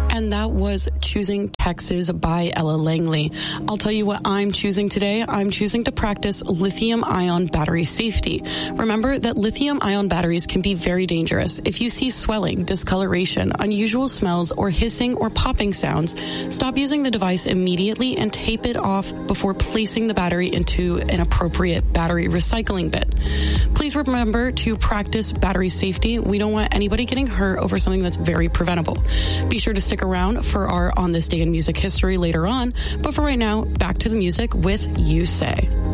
And that was Choosing Texas by Ella Langley. I'll tell you what I'm choosing today. I'm choosing to practice lithium-ion battery safety. Remember that lithium-ion batteries can be very dangerous. If you see swelling, discoloration, unusual smells, or hissing or popping sounds, stop using the device immediately and tape it off before placing the battery into an appropriate battery recycling bin. Please remember to practice battery safety. We don't want anybody getting hurt over something that's very preventable. Be sure to stick around for our On This Day in Music History later on. But for right now, back to the music with You Say.